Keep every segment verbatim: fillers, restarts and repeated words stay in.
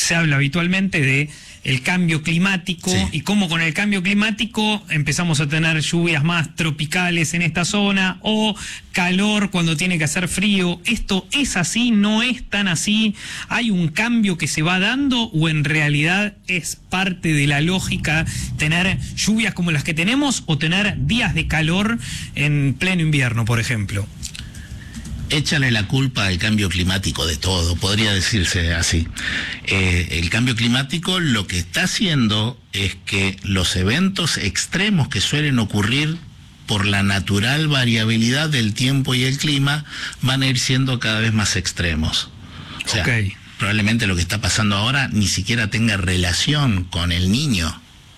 se habla habitualmente de el cambio climático, sí, y cómo con el cambio climático empezamos a tener lluvias más tropicales en esta zona o calor cuando tiene que hacer frío. ¿Esto es así? ¿No es tan así? ¿Hay un cambio que se va dando o en realidad es parte de la lógica tener lluvias como las que tenemos o tener días de calor en pleno invierno, por ejemplo? Échale la culpa al cambio climático de todo, podría decirse así. Eh, el cambio climático lo que está haciendo es que los eventos extremos que suelen ocurrir por la natural variabilidad del tiempo y el clima van a ir siendo cada vez más extremos. O sea, okay, probablemente lo que está pasando ahora ni siquiera tenga relación con el Niño.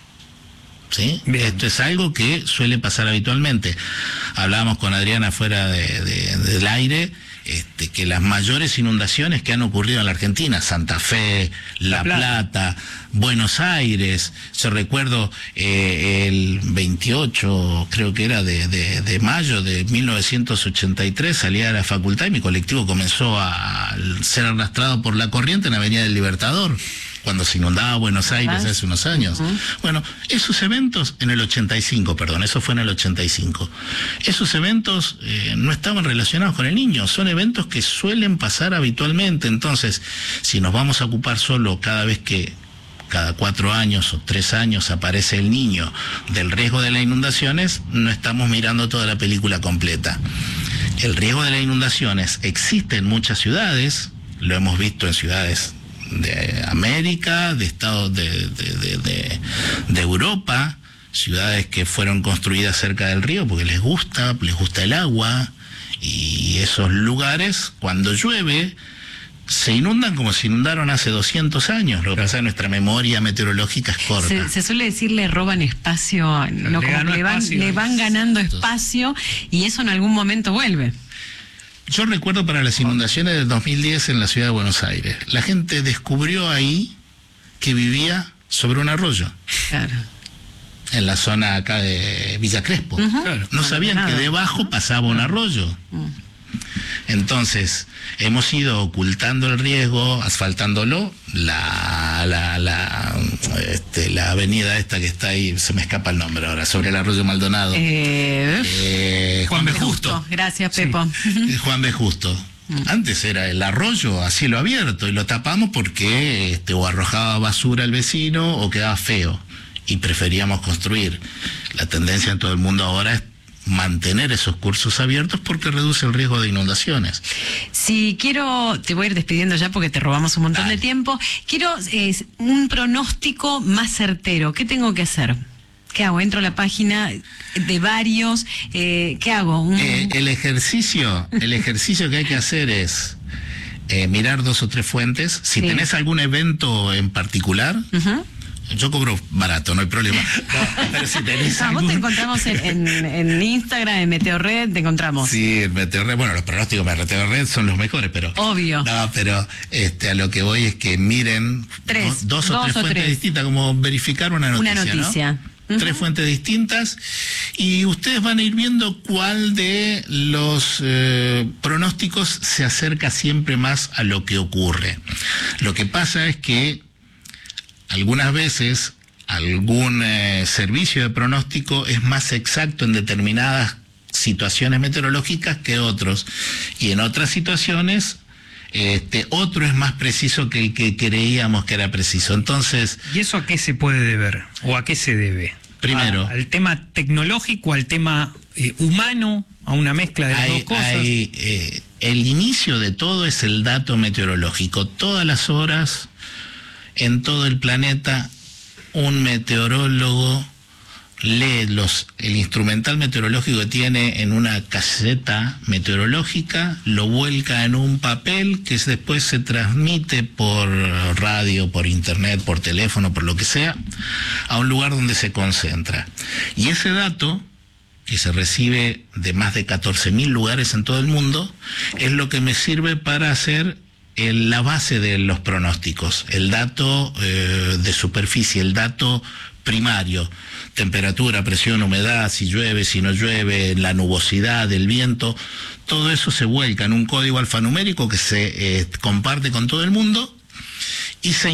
¿Sí? Esto es algo que suele pasar habitualmente. Hablábamos con Adriana fuera de, de, del aire, este, que las mayores inundaciones que han ocurrido en la Argentina, Santa Fe, La, la Plata. Plata, Buenos Aires, yo recuerdo eh, el veintiocho, creo que era de, de, de mayo de mil novecientos ochenta y tres, salía de la facultad y mi colectivo comenzó a ser arrastrado por la corriente en la Avenida del Libertador, cuando se inundaba Buenos Aires hace unos años. Uh-huh. Bueno, esos eventos, en el ochenta y cinco, perdón, eso fue en el ochenta y cinco, esos eventos eh, no estaban relacionados con el Niño, son eventos que suelen pasar habitualmente. Entonces, si nos vamos a ocupar solo cada vez que cada cuatro años o tres años aparece el Niño del riesgo de las inundaciones, no estamos mirando toda la película completa. El riesgo de las inundaciones existe en muchas ciudades, lo hemos visto en ciudades de América, de estados de, de, de, de, de Europa, ciudades que fueron construidas cerca del río porque les gusta, les gusta el agua, y esos lugares cuando llueve se inundan como se inundaron hace doscientos años. Lo que pasa es que nuestra memoria meteorológica es corta. Se, se suele decir le roban espacio, no, le, como que le, van, espacio, le van ganando espacio y eso en algún momento vuelve. Yo recuerdo para las inundaciones del dos mil diez en la ciudad de Buenos Aires, la gente descubrió ahí que vivía sobre un arroyo. Claro. En la zona acá de Villa Crespo. Uh-huh. Claro. No sabían que debajo pasaba un arroyo. Uh-huh. Entonces, hemos ido ocultando el riesgo, asfaltándolo. La, la, la, este, la avenida esta que está ahí, se me escapa el nombre ahora, sobre el arroyo Maldonado. Eh, eh, Juan B. Justo. Justo. Gracias, Pepo. Sí. Juan B. Justo. Antes era el arroyo a cielo abierto y lo tapamos porque este, o arrojaba basura al vecino o quedaba feo y preferíamos construir. La tendencia en todo el mundo ahora es mantener esos cursos abiertos porque reduce el riesgo de inundaciones. Si quiero, te voy a ir despidiendo ya porque te robamos un montón Dale. de tiempo, quiero eh, un pronóstico más certero. ¿Qué tengo que hacer? ¿Qué hago? Entro a la página de varios, eh, ¿qué hago? Un... Eh, el ejercicio, el ejercicio que hay que hacer es eh, mirar dos o tres fuentes. Si sí. tenés algún evento en particular, uh-huh. yo cobro barato, no hay problema. No, pero si tenés ah, algún... Vos te encontramos en, en, en Instagram, en Meteorred, te encontramos. Sí, en Meteorred, bueno, los pronósticos de Meteorred son los mejores, pero... Obvio. No, pero este, a lo que voy es que miren tres, dos, dos, dos o tres o fuentes tres. distintas, como verificar una noticia, Una noticia. ¿no? Uh-huh. Tres fuentes distintas y ustedes van a ir viendo cuál de los eh, pronósticos se acerca siempre más a lo que ocurre. Lo que pasa es que algunas veces algún eh, servicio de pronóstico es más exacto en determinadas situaciones meteorológicas que otros, y en otras situaciones este otro es más preciso que el que creíamos que era preciso. Entonces, ¿y eso a qué se puede deber o a qué se debe? Primero, ¿A, al tema tecnológico, al tema eh, humano, a una mezcla de las hay, dos cosas? Hay, eh, el inicio de todo es el dato meteorológico. Todas las horas en todo el planeta un meteorólogo lee los, el instrumental meteorológico que tiene en una caseta meteorológica, lo vuelca en un papel que después se transmite por radio, por internet, por teléfono, por lo que sea, a un lugar donde se concentra. Y ese dato, que se recibe de más de catorce mil lugares en todo el mundo, es lo que me sirve para hacer el, la base de los pronósticos, el dato eh, de superficie, el dato primario, temperatura, presión, humedad, si llueve, si no llueve, la nubosidad, el viento, todo eso se vuelca en un código alfanumérico que se eh, comparte con todo el mundo y se